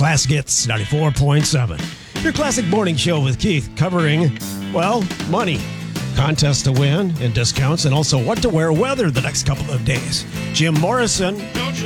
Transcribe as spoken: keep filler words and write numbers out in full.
Classic Hits ninety-four point seven. Your classic morning show with Keith, covering, well, money, contests to win, and discounts, and also what to wear weather the next couple of days. Jim Morrison.